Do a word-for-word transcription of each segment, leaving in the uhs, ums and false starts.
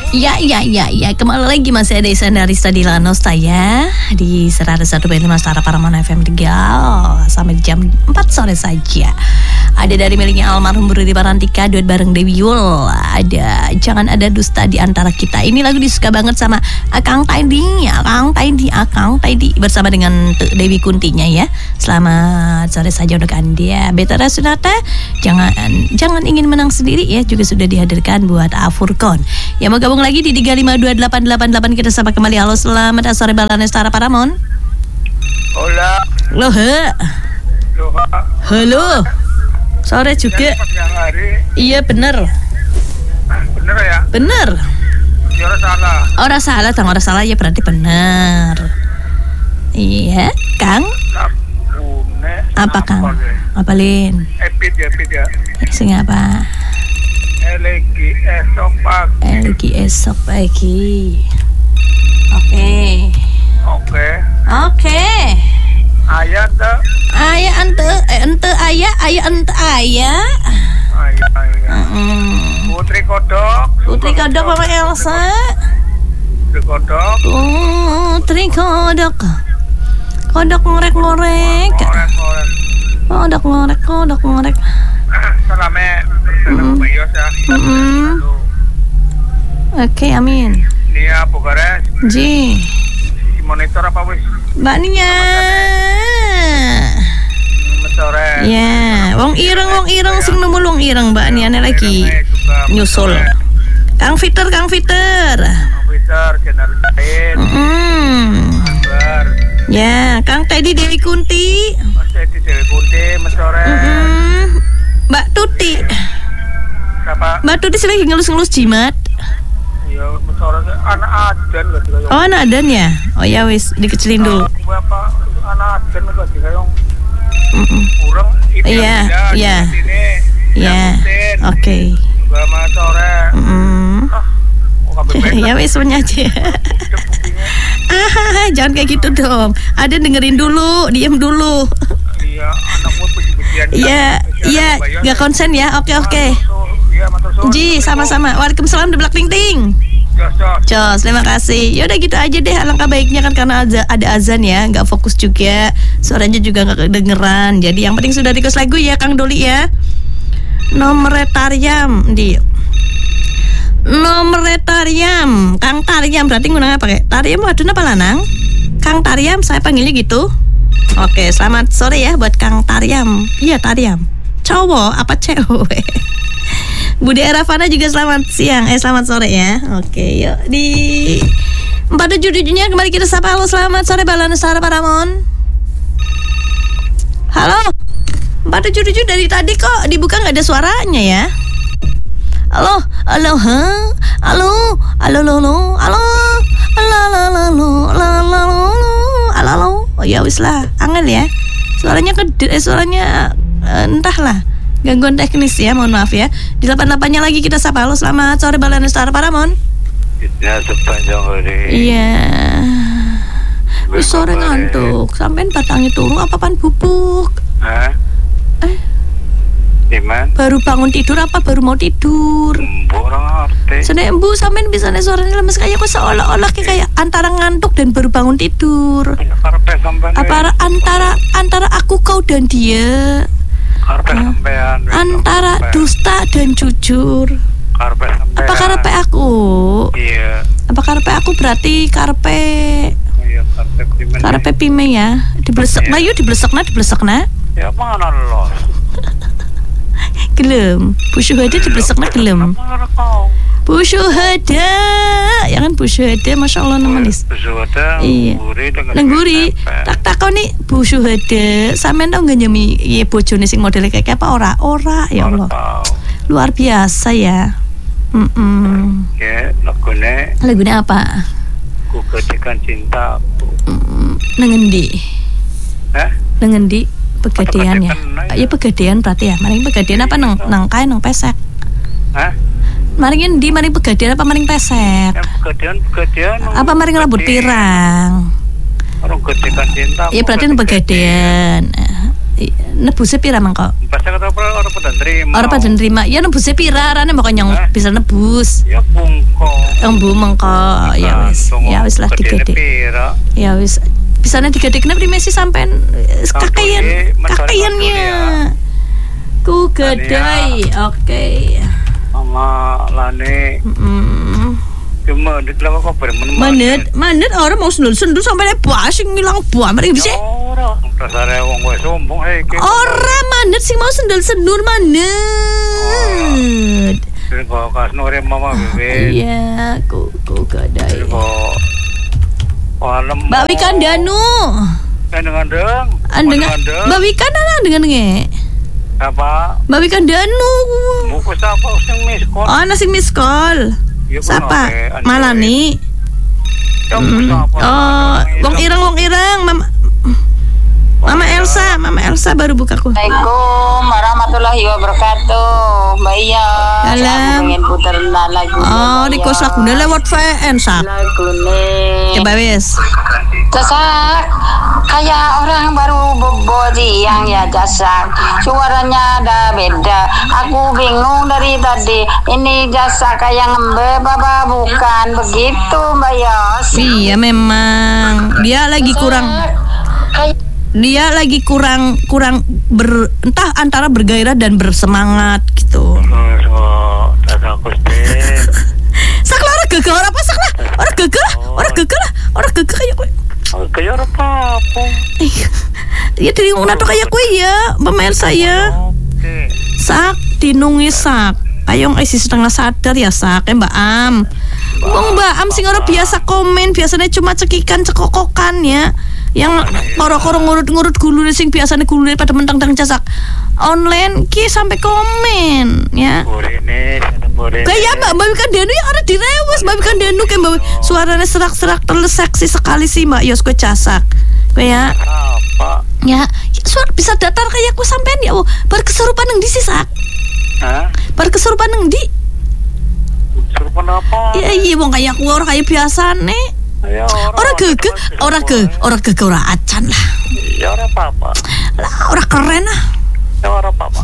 Ya, ya, ya, ya. Kembali lagi masih ada Isan dari Stadila Nosta ya di seratus satu koma lima Stara Paramount F M Tegal sampai jam empat sore saja. Ada dari miliknya almarhum Budi Parantika duet bareng Dewi Yul. Ada Jangan Ada Dusta di Antara Kita. Ini lagu disuka banget sama Akang Taidi, Akang Taidi, Akang Taidi bersama dengan Dewi Kuntinya ya. Selamat sore saja untuk Anda. Betara Sunata, jangan jangan ingin menang sendiri ya, juga sudah dihadirkan buat Afurkon. Yang mau gabung lagi di tiga lima dua delapan delapan delapan kita sapa kembali. Halo, selamat sore Balane Stara Paramount. Hola. Loh, he. Halo. Sore juga. Iya bener. Bener ya? Bener. Ya orang salah. Orang salah, tang orang salah ya berarti bener. Iya, Kang. Kapune. Apa Kang? Apa Lin? Epit ya, epit ya. Sing apa? Elegi esok pagi. Elegi esok pagi. Oke. Oke. Oke. Ayat dah. Ayah ente, eh, ente ayah, ayah ente ayah. Ayat, ayat. Mm-mm. Putri Kodok. Putri Kodok Mama Elsa. Putri Kodok. Putri Kodok. Kodok ngorek-ngorek. Korek, korek. Kodok ngorek, kodok ngorek. Salame. Bersama Mbak Yos ya. Mm-mm. Oke, amin. Nia Bukares. Ji. Si monitor apa wis? Mbak Nia. Sore. Ya, wong ireng wong ireng sing nemu wong ireng Mbak Nia lagi nyusul. Kang Fiter, Kang Fiter. Komputer General Said. Mm. Akbar. Ya, Kang Teddy Dewi Kunti. Masih di Dewi Kunti Mesore. Mm-mm. Mbak Tuti. Siapa? Mbak Tuti lagi ngelus-ngelus jimat. Ya, Mesore anak adan lho juga. Oh, anak adan ya? Oh ya wis, dikecilin dulu. Bapak anak adan lho juga yang Mm-mm. kurang itu. Iya, iya. Ya. Oke. Mbak Mesore. Mm. Ah, kok kabeh Ya wis menyaji. Ah, jangan kayak gitu dong. Ada dengerin dulu, diam dulu. Iya, anakku puji-pujian. Iya, iya, nggak konsen ya. Oke, oke. Iya, matur suwun. Ji, sama-sama. Waalaikumsalam deblak ting ting. Jos, jos. Jos, terima kasih. Ya udah gitu aja deh. Alangkah baiknya kan karena ada, ada azan ya, nggak fokus juga. Suaranya juga nggak kedengeran. Jadi yang penting sudah request lagu ya, Kang Doli ya. Nomor Tariam di. Nomor Tariam, Kang Tariam berarti ngundang apa kayak? Tariam waduh apa lanang? Kang Tariam, saya panggilnya gitu. Oke, selamat sore ya buat Kang Tariam. Iya, Tariam. Cowok apa cewek? Budi Eravana juga selamat siang. Eh, selamat sore ya. Oke, yuk di empat tujuh tujuh-nya kembali kita sapa. Halo, selamat sore Balane Stara Paramount. Halo. empat tujuh tujuh dari tadi kok dibuka nggak ada suaranya ya. Halo, halo, ha? Halo, halo, halo, halo, halo, halo, halo, halo, halo, halo, oh ya wis lah, angel ya, suaranya kede, eh, suaranya eh, entahlah, gangguan teknis ya, mohon maaf ya. Di delapan delapan-nya lagi kita sapa. Halo, selamat sore Balane Stara Paramount. Ya sepanjang hari. Iya. Wis sore ngantuk, sampean batangi turu apa pan bubuk? Hah? Eh. Iman? Baru bangun tidur apa baru mau tidur? Orang ngerti. Senek embu sampean bisa nih suaranya lemes kayak kok seolah-olah kayak, kayak antara ngantuk dan baru bangun tidur. Karpe sampean. Apa antara antara aku kau dan dia? Karpe uh, sampean. Antara dusta dan jujur. Karpe sampean. Apa karpe aku? Iya. Apa karpe aku berarti karpe? Iya, karpe pime. Karpe pime ya. Diblesek, nah yuk diblesek nah diblesek nah. Ya mana lo? Gelem, Bu Syuhada diblesek nah gelem. Bu Syuhada, ya kan Bu Syuhada, masya Allah namanis. Bu Syuhada, iya. Lengguri, tak tak kau nih Bu Syuhada, sampean tau nggak nyami ye bojone sing modelnya kayak apa ora? Ora, ya Allah. Luar biasa ya. Mm-mm. Ya, lagune. Lagune apa? Ku Kedekan Cinta. Mm, nengendi? Hah? Nengendi? Pegadean ya? Ya pegadean berarti ya. Maring pegadean apa nang nang kae nang pesek? Hah? Maring di maring pegadean apa maring pesek? Ya pegadean pegadean. Apa maring rambut pirang? Orang Kedekan Cinta. Iya berarti nang pegadean. Nebuse pira mangko? Pesek atau orang orang pada terima. Orang pada nerima. Ya nebusnya pira, rane makanya Eh? bisa nebus. Ya bungko. Embu mengko ya wis. Ya wis lah digede. Pira. Ya wis. Bisane digede-gede primesi sampean eh, kakean kakeannya. Ku gedai. Oke. Mama lane. Mm. Cuma di dalam kau bermen. Manet, manet orang mau sendul-sendul sampai basing ngilang buah mari bisa. Ora, dasare wong wis sombong he iki. Ora manet sing mau sendul-sendul manet. Kok kas nore mama bebe. Iya, ku ku gadai. Kok Walem. Mbak Wikan Danu. Andeng-andeng. Andeng. Mbak Wikan ana dengan nge. Apa? Mbak Wikan Danu. Buku sapa sing miss call? Oh, ana sing miss call. Siapa? Malani. Hmm. Oh, wong ireng wong ireng, Mama. Mama Elsa, Mama Elsa baru buka ku. Assalamualaikum warahmatullahi wabarakatuh. Mbak Iya. Salam. Pengen puter lagu. Oh, request lagune lewat V N sak. Lagune. Coba wis. Jasak kayak orang baru bobo siang ya Jasak. Suaranya ada beda. Aku bingung dari tadi. Ini Jasak kayak ngembe apa bukan begitu Mbak Yos? Iya memang. Dia lagi kurang dia lagi kurang kurang ber, entah antara bergairah dan bersemangat gitu. Sak lah orang gegah orang apa sak lah orang gegah lah orang gegah lah orang gegah kayak gue. Kayak apa apa? Ya dari ngomong nato kayak gue ya pemain saya. Oke. Sak dinungi sak. Ayo isi setengah sadar ya sak, eh Mbak Am. Wong Mbak Am sing ora biasa komen, biasanya cuma cekikan cekokokan ya. Yang koro-koro ngurut-ngurut gulune sing biasanya gulune pada mentang-mentang jasak online ki sampai komen ya. Borene, borene. Kayak Mbak Mbak Wikan Danu yang ada direwes Mbak Wikan Danu kayak Mbak suaranya serak-serak terus seksi sekali sih Mbak Yos gue casak. Kayak Apa? ya, ya suara bisa datar kayak aku sampean ya. Oh, bar kesurupan nang di sih sak. Hah? Bar kesurupan nang di. Surupan apa? Iya iya wong kayak aku orang kayak biasa nih. Ya Orang gege, orang ge, orang gege orang acan lah. Ya ora apa-apa. Lah orang keren lah. Ya ora apa-apa.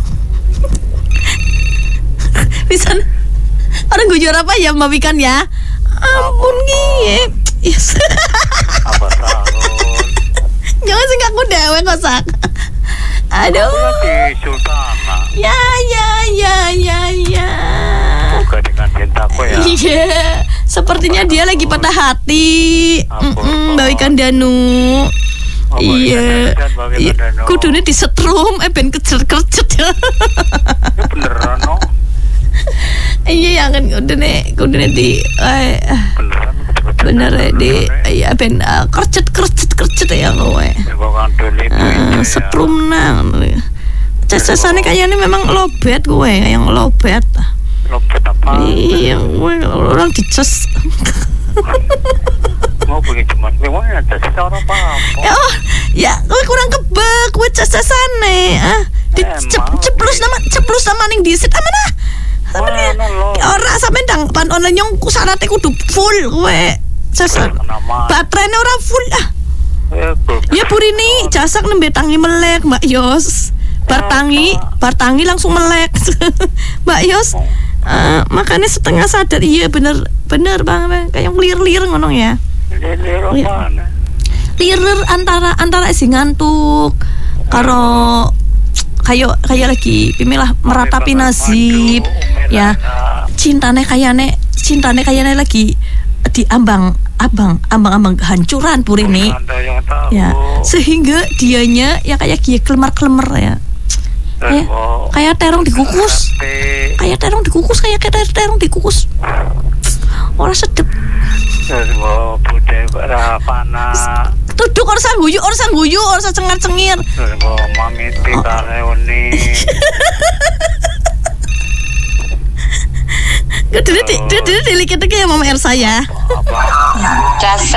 Bisa orang gujur apa ya Mbak Wikan ya? Ampun gie. Yes. Apa tahun? Jangan sih aku dewe kok sak. Aduh. Di Sultana. Ya ya ya ya ya. Bukan dengan cintaku ya. Iya. Sepertinya dia lagi patah hati. Mm-mm, Mbak Wikan Danu. Oh, Iya. Mbak Wikan Danu. Kudune disetrum, eh ben kecer-kecer ya. Ya beneran no. Iya ya kan kudune kudune di eh, Beneran. bener ya di iya ben uh, kercet kercet kercet ya kowe. Ya kok kandel itu. Uh, setrum nang. Cacasane kayaknya memang lobet kowe, yang lobet. Lopet apa? Iya, kowe orang dicas. Mau pergi cuma memang ada sih orang apa? Ya, oh, ya kowe kurang kebek kowe cacasane. Ah, diceplus nama ceplus nama ning disit amanah. Mana lo? Ora sampe ndang pan online nyong syaratnya kudu full kowe. Casak. Baterainya ora full ah. Ya Purini, casak nembe tangi melek Mbak Yos. Bar tangi, bar tangi langsung melek. Mbak Yos. Uh, makanya setengah sadar iya bener bener bang kayak lir-lir ngono ya. Lir apa? Lir antara antara si ngantuk karo kayak kayak lagi pimilah meratapi nasib ya cintane kayane cintane kayane lagi di ambang abang ambang-ambang kehancuran Purini ya sehingga dianya ya kayak dia kelemar-kelemar ya. Ya, kayak terong dikukus, kayak terong dikukus, kayak kayak terong dikukus. Orang sedep. Tuduk orang sang guyu, orang sang guyu, orang sang cengar cengir. Mamiti kareuni. Gede deh, gede deh, dikit kayak Mama Elsa ya. Jasa.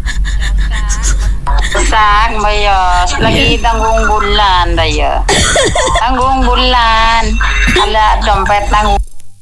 Sak Mbak Yos, lagi tanggung bulan daya. Tanggung bulan. Ada dompet tanggung.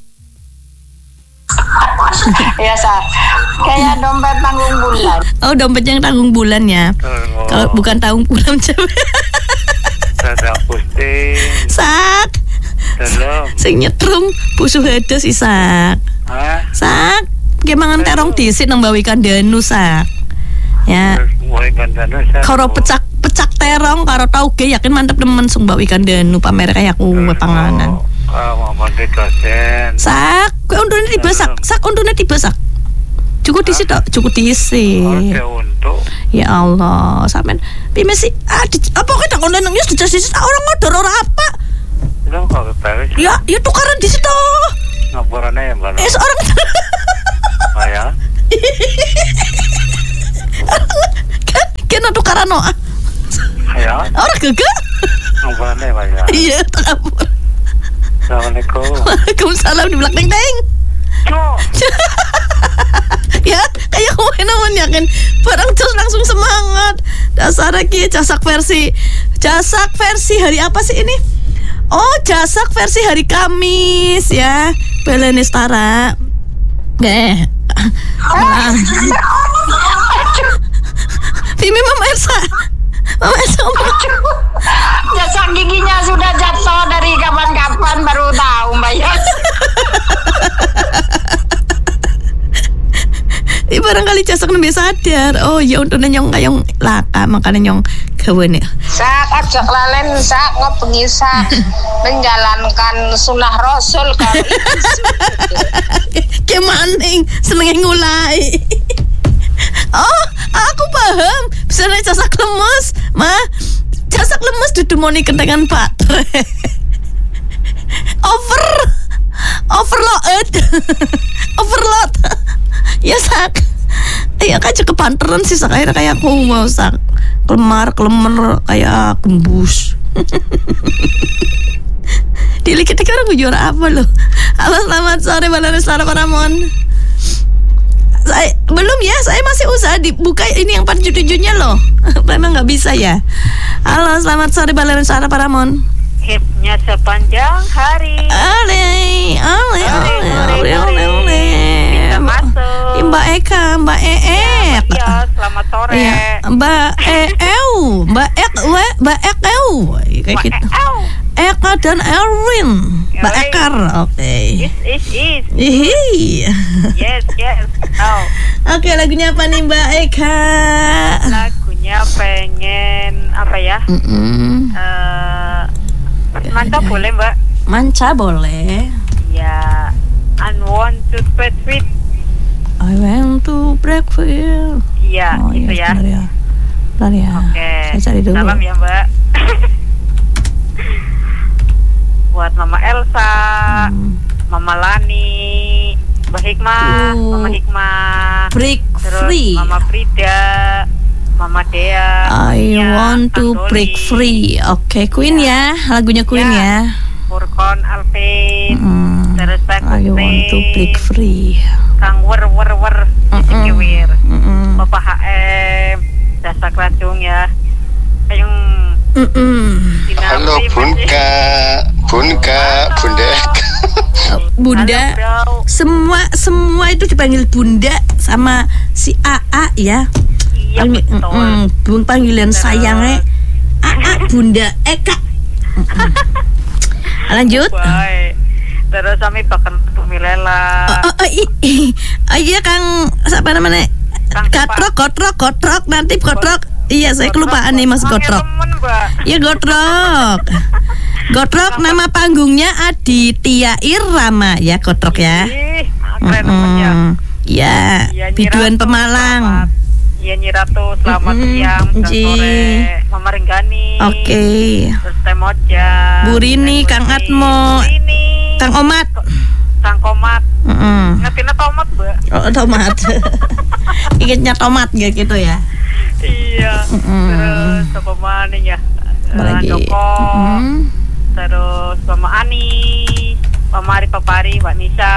Ya Sak. Kayak dompet tanggung bulan. Oh, dompet yang tanggung bulan ya. Kalau bukan tanggung bulan cewek. Ada pusing. Sak, Belum. Sing nyetrum pusuh hedes isak. Hah? Sak, ki mangan terong disit nang bawi kandanu sak. Ya. Wah, ikan danu saya. Karo pecak pecak terong karo tauge yakin mantep nemen sung bawi kandanu pamer kaya kuwe panganan. Ah, mau mandi dosen. Sak, kowe undune tiba sak, sak undune tiba sak. Cukup disit tok, cukup disit. Oke untuk. Ya Allah, sampean piye sih? Ah, di, apa kok tak konten nang yus dijasis orang ngodor ora apa? Lu kok beres? Ya, ya tukaran di situ. Ngapurannya ya, Mbak. Eh, seorang Oh ya. kan kena tukaran no. Ya. Orang gegek. Ngapurannya Pak ya. Iya, tak ampun. Assalamualaikum. Waalaikumsalam di belakang teng. Ya, kayak kowe namun yakin barang jos langsung semangat. Dasar lagi jasak versi jasak versi hari apa sih ini? Oh, jasak versi hari Kamis ya. Belenestara. Oke. Nah. Pimi Mama Elsa. Mama Elsa Jasa giginya sudah jatuh dari kapan-kapan baru tahu Mbak ya. Ih, barangkali jasak nembe sadar. Oh ya untune nyong kayong laka makanya nyong gawe nih. Sak ajak lalen sak ngobengi sak menjalankan sunnah Rasul kali. Kemaning senenge ngulai. Oh, aku paham. Bisa nek jasak lemes, mah. Jasak lemes dudu moni kentengan baterai. Over overload. Overload. Ya sak. Ya kan cukup panteran sih sak akhirnya kayak aku mau sak. Kelemar, kelemer kayak gembus. Dili kita kira gue juara apa loh. Halo selamat sore Balada Suara Paramon. Saya belum ya, saya masih usaha dibuka ini yang part judul-judulnya loh. Memang nggak bisa ya. Halo selamat sore Balada Suara Paramon. Hipnya sepanjang hari. Ale, ale, ale, ale, ale, ale. Bisa masuk. Mbak Eka, Mbak Eek. Ya, selamat sore. Iya, Mbak Eeu, Mbak Ek, Mbak Ekeu, kayak Mbak gitu. Eeu. Eka dan Erwin, Mbak Erwin. Ekar, oke. Is, is, is. Hihi. Yes, yes. Oh, Oke, lagunya apa nih Mbak Eka? lagunya pengen apa ya? Mm-mm. Eh, mantap boleh Mbak? Manca boleh. Ya, unwanted pet sweet. I went to breakfast. Iya, Oh itu iya, ya. benar ya. Benar ya. Oke. Saya cari dulu. Salam ya Mbak. Buat Mama Elsa, Hmm. Mama Lani, Mbak Hikmah, Uh. Mama Hikmah, Break terus free. Mama Frida, Mama Dea, I Nia, want to Kang break Doli, free. Oke, Queen ya. Lagunya Queen Ya. ya. Furkon Alvin, Mm. terus Pak I want to break free. Kang Wer Wer Wer, Mm-mm. Kiwir, Mm-mm. Bapak H M, Jasa Keracung ya, Kayung Mm-mm. Halo Bunka, Bunka, Bunda. Bunda. Halo, bro. Semua semua itu dipanggil Bunda sama si A A ya. Iya Panggi- betul. mm, bung panggilan Terus. sayangnya A A Bunda Eka. Mm-mm. Lanjut. Baik. Terus kami bahkan Milela. Oh, oh, oh, i, i. Oh, iya Kang siapa namanya? Kang Kotrok, kotrok, kotrok, nanti kotrok. Iya, saya kelupaan nih Mas Gotrok. Temen, Mbak. Iya Gotrok. Gotrok nama panggungnya Aditya Irama ya Gotrok ya. Ih, keren namanya. Mm-mm. Ya, Iya, Nyi biduan Ratu, Pemalang. selamat. Iya Nyi Ratu, selamat Mm-mm, siang, selamat Ji. sore. Mama Ringgani. Oke. Terus Teh Moja. Bu Rini, Teh Kang Putri, Atmo. Bu Rini. Kang Omat. Kang Komat. Mm-mm. Ngertiin tomat, Mbak? Oh, tomat. Ingatnya tomat kayak gitu ya. Iya. Mm-mm. Terus apa mana ya? Apa Eh, lagi? Joko. Mm-mm. Terus Mama Ani, Mama Ari Papari, Mbak Nisa,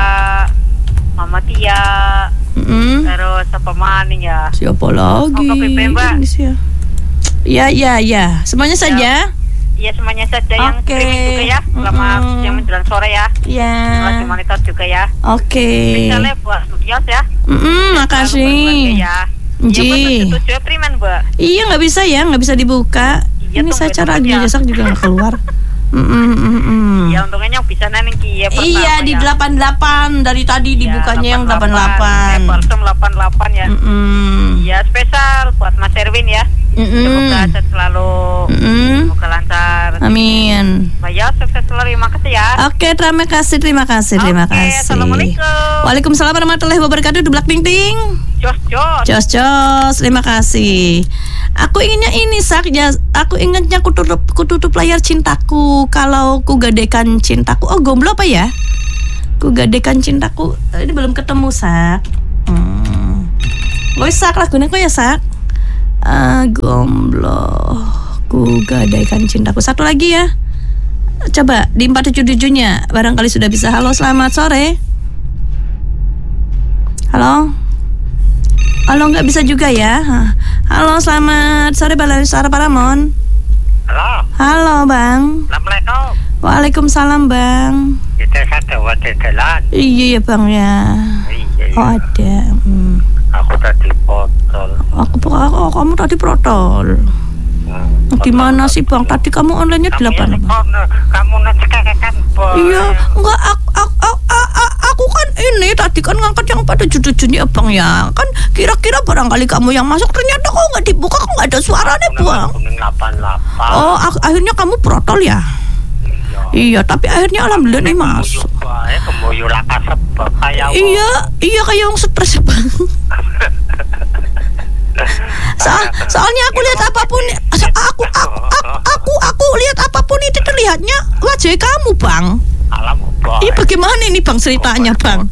Mama Tia. Mm-mm. Terus apa mana ya? Siapa lagi? Oh, K P P, Mbak. Indonesia. Ya, ya, ya. Semuanya saja. Iya semuanya saja yang Oke. streaming juga ya. Selama Mm-mm. yang menjelang sore ya. Ya. Lagi monitor juga ya. Oke. Misalnya buat Yos ya. Mm-mm, makasih. Ya. Ji. Iya betul tujuh Primen Mbak. Iya nggak bisa ya, nggak bisa dibuka. Iya, Ini tunggu saya cara aja. jasak juga nggak keluar. Mm, mm, mm, mm. Ya untungnya yang bisa neng kia Iya di delapan delapan dari tadi dibukanya yang delapan delapan. Parfum delapan delapan ya. Mm-mm. Iya spesial buat Mas Erwin ya. Mm-mm. Semoga sehat selalu. Mm-mm. Semoga lancar. Amin. Mbak Yos sukses selalu. Terima kasih ya. Oke, terima kasih, terima kasih, terima Oke, kasih. Assalamualaikum. Waalaikumsalam warahmatullahi wabarakatuh. Dublak ting ting. Jos jos. Jos jos, terima kasih. Aku ingatnya ini sak ya, aku ingatnya ku tutup, ku tutup layar cintaku kalau ku gadekan cintaku. Oh gomblo apa ya? Ku gadekan cintaku. Ini belum ketemu sak. Hmm. Woi sak lagunya kok ya sak? Uh, gomblo. Ku gadaikan cintaku. Satu lagi ya. Coba di empat tujuh tujuh-nya barangkali sudah bisa. Halo, selamat sore. Halo. Halo, nggak bisa juga ya. Halo, selamat sore Balai Suara Paramon. Halo. Halo, Bang. Assalamualaikum. Waalaikumsalam, Bang. Kita satu waktu jalan. Iya, ya, Bang ya. Iya. Oh, ada. Hmm. Aku tadi botol. Aku, aku, oh, kamu tadi protol. Hmm. Gimana sih, Bang? Tadi kamu online-nya delapan apa? Kamu nanti kan boy. Iya, enggak aku, aku, aku, aku kan ini tadi kan ngangkat yang pada jujur-jujurnya Bang ya. Kan kira-kira barangkali kamu yang masuk, ternyata kok nggak dibuka, kok nggak ada suaranya Bang. delapan delapan. Oh, ak- akhirnya kamu protol ya? Iya, tapi akhirnya alhamdulillah nih masuk. Iya, iya kayak yang stres Bang. Soal, soalnya aku lihat apapun, so, aku, aku, aku, aku, aku lihat apapun itu terlihatnya wajah kamu Bang. Iya bagaimana ini Bang ceritanya Bang?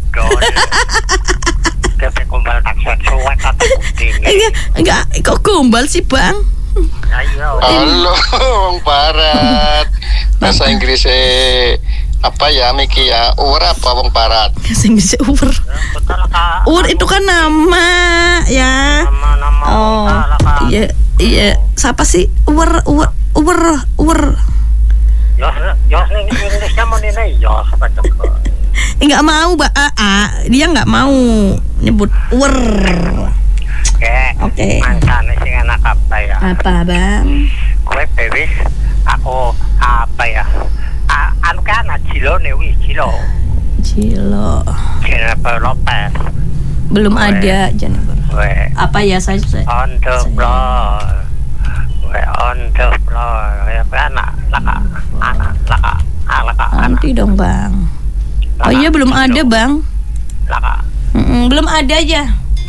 Iya, enggak, kok gombal sih Bang? Halo, Wong Barat. Bahasa Inggrisnya apa ya Miki ya? Uwer apa Wong Barat? Bahasa Inggrisnya uwer. Uwer itu kan nama ya. Oh, iya, iya. Siapa sih? Uwer, uwer, uwer, uwer. Yos, Yos nih Inggrisnya mau nih Yos apa coba? Enggak mau, Mbak A A. Dia enggak mau nyebut uwer. Oke. Oke. Mangsane sing enak apa ya? Apa, Bang? Kowe bewis aku apa ya? A, anu kan Jilo nih wis Jilo. Jilo. Jennifer Lopez. Belum Weh. ada Jennifer. Weh. Apa ya saya? saya On the saya- floor. Weh on the floor. Ya anak, laka, anak, laka, laka, anak. Nanti dong, Bang. Oh iya belum ada, Bang. Laka. Mm-mm, belum ada ya.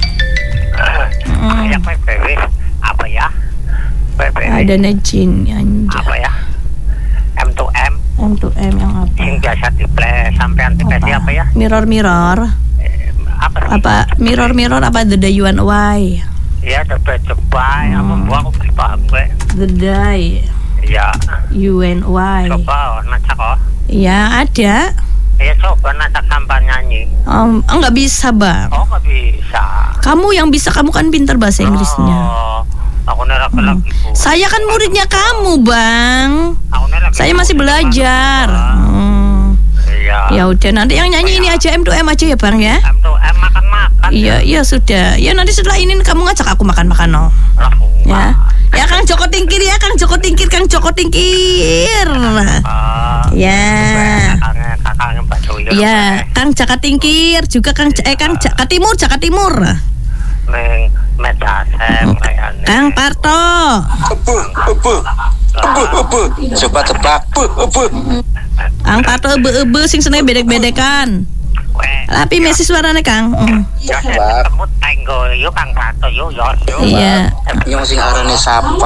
Ya kowe bewis apa ya? Kowe bewis Ada Najin apa anjay. ya? M to M M to M yang apa? yang biasa di play sampai anti apa? apa ya? Mirror mirror. Eh, apa sih? Apa mirror mirror apa the day you and why? Iya, coba coba yang Hmm. membuat aku beli paham gue. The day Iya, you and why. coba nacak oh. Ya ada. Iya, coba nacak sampai nyanyi. Um, enggak bisa, Bang. Oh, nggak bisa. Kamu yang bisa, kamu kan pintar bahasa Inggrisnya. Oh, aku nih lagi lagi bu. Saya kan muridnya kamu, Bang. Aku nih lagi Saya bu. masih belajar. Hmm. Iya. Ya udah nanti yang nyanyi ini aja M to M aja ya, Bang ya. M to M makan makan. Iya, iya sudah. Ya nanti setelah ini kamu ngajak aku makan-makan no. Lah, Ya. Ya Kang Joko Tingkir ya, Kang Joko Tingkir, Kang Joko Tingkir. Ah, Ya. kakaknya kakaknya Mbak Joyo. Ya, Kang Jaka Tingkir juga Kang eh Kang Jaka Timur, Jaka Timur. Neng meja sem kayaknya. Kang Parto. Ebu, ebu, ebu, ebu. Coba tebak. Ebu, ebu. Kang Parto ebe-ebe sing seneng bedek-bedekan. Weh, Tapi mesi suarane Kang. Mm. yo ketemu tenggo yo Kang Pato yo yo yo. Iya. Yang sing arane sapa?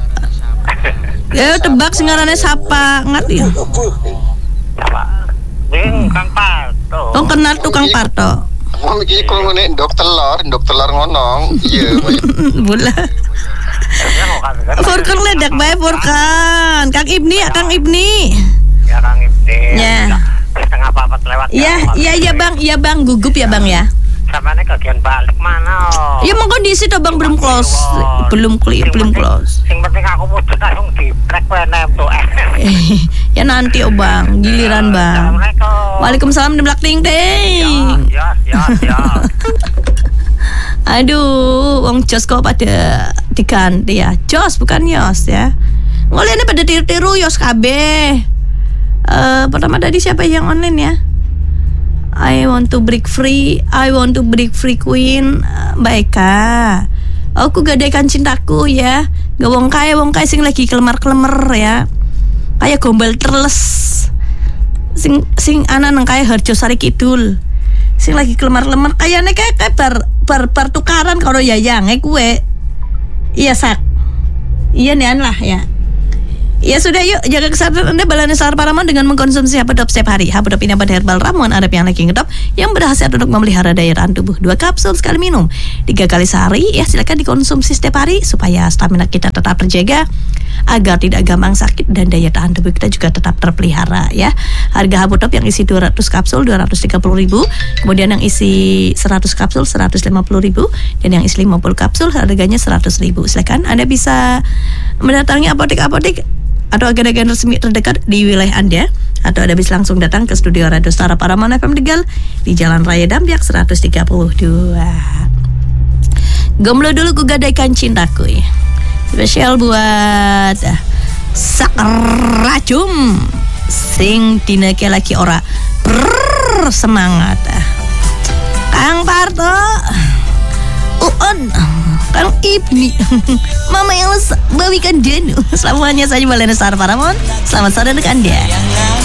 Ya tebak sing ngarane sapa, ngerti ya? Coba. Bing Kang Pato. Oh kenal tuh Kang Parto. Wong iki kok ngene ndok telur, ndok telur ngonong. Iya. Bola. Furkan ledak bae Furkan. Kang Ibni, ya Kang Ibni. Ya Kang Ibni. Ya. Setengah papat lewat. Iya, iya iya Bang, iya Bang, gugup ya Bang ya. Samane kagian balik mana? Ya mau kondisi tuh Bang belum close, belum clear, belum close. Sing penting aku mudhun langsung dibrek kowe nem to. Ya nanti oh Bang, giliran Bang. Assalamualaikum. Waalaikumsalam Deblak Ting Ting. Ya, ya, ya. Aduh, wong Jos kok pada diganti ya. Jos bukan Yos ya. Ngoliane pada tiru-tiru Yos kabeh. uh, pertama tadi siapa yang online ya? I want to break free, I want to break free Queen, uh, Mbak Eka. Aku gadaikan cintaku ya. Gak wong kaya wong kaya sing lagi kelemar-kelemar ya. Kayak gombal terles. Sing sing anak nang kaya Harjosari Kidul. Sing lagi kelemar-kelemar kayane kayak kayak bar bar bar tukaran karo yayange kue. Iya sak. Iya nih lah ya. Ya sudah yuk, jaga kesehatan Anda balani Sar Paramount dengan mengkonsumsi Hapodrop setiap hari. Hapodrop ini obat herbal ramuan Arab yang lagi ngedop yang berhasil untuk memelihara daya tahan tubuh. Dua kapsul sekali minum, tiga kali sehari. Ya silakan dikonsumsi setiap hari supaya stamina kita tetap terjaga, agar tidak gampang sakit dan daya tahan tubuh kita juga tetap terpelihara ya. Harga Hapodrop yang isi dua ratus kapsul dua ratus tiga puluh ribu, kemudian yang isi seratus kapsul seratus lima puluh ribu, dan yang isi lima puluh kapsul harganya seratus ribu. Silakan Anda bisa mendatangi apotek-apotek atau agen-agen resmi terdekat di wilayah Anda, atau Anda bisa langsung datang ke studio Radio Star Paramount F M Tegal di Jalan Raya Dampiak seratus tiga puluh dua. Gomblo dulu ku gadaikan cintaku ya. Spesial buat uh, sak racum sing dineke lagi ora brrr, semangat uh. Kang Parto, Uon, Kang Ibni, Mama yang lesak bawikan Denu. Selamanya saja balai Star Paramount. Selamat sore untuk Anda.